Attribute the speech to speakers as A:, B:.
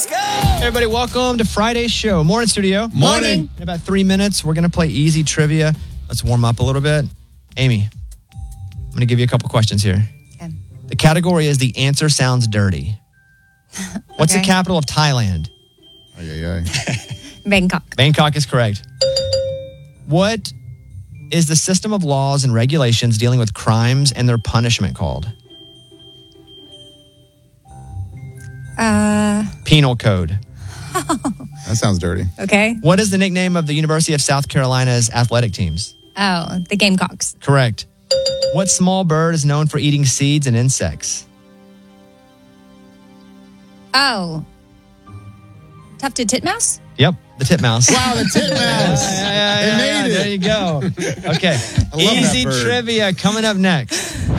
A: go.
B: Everybody, welcome to Friday's show. Morning, studio.
C: Morning.
B: In about 3 minutes, we're going to play easy trivia. Let's warm up a little bit. Amy, I'm going to give you a couple questions here.
C: Okay.
B: The category is the answer sounds dirty. What's the
C: Okay.
B: capital of Thailand?
C: Bangkok.
B: Bangkok is correct. What is the system of laws and regulations dealing with crimes and their punishment called? Penal code.
D: That sounds dirty.
C: Okay.
B: What is the nickname of the University of South Carolina's athletic teams?
C: Oh, the Gamecocks.
B: Correct. What small bird is known for eating seeds and insects?
C: Oh. Tufted titmouse?
B: Yep, the titmouse.
D: Wow, the titmouse.
B: It made it. There you go. Okay.
D: I love that
B: Easy
D: bird.
B: trivia coming up next.